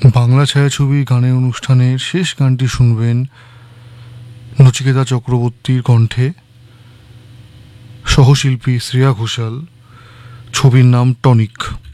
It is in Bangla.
বাংলা ছায়াছবি গানের অনুষ্ঠানের শেষ গানটি শুনবেন নচিকেতা চক্রবর্তীর কণ্ঠে, সহশিল্পী শ্রেয়া ঘোষাল। ছবির নাম টনিক।